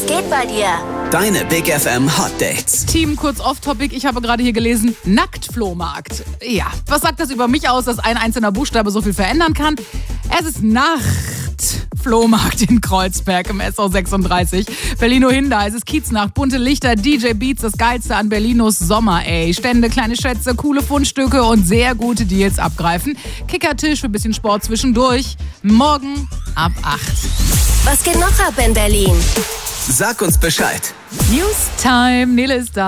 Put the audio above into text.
geht bei dir? Deine Big FM Hot Dates. Team, kurz off-topic, ich habe gerade hier gelesen, Nacktflohmarkt. Ja, was sagt das über mich aus, dass ein einzelner Buchstabe so viel verändern kann? Es ist Nachtflohmarkt in Kreuzberg im SO 36. Berlino Hinda, es ist Kieznacht, bunte Lichter, DJ Beats, das Geilste an Berlinos Sommer, ey. Stände, kleine Schätze, coole Fundstücke und sehr gute Deals abgreifen. Kickertisch für ein bisschen Sport zwischendurch. Morgen ab 8. Was geht noch ab in Berlin? Sag uns Bescheid. News Time, Nele ist da.